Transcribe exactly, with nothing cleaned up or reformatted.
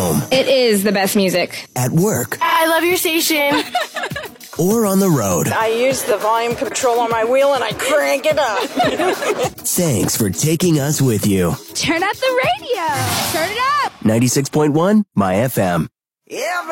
home. It is the best music. At work. I love your station. Or on the road. I use the volume control on my wheel and I crank it up. Thanks for taking us with you. Turn up the radio. Turn it up. ninety-six point one My F M. Yeah,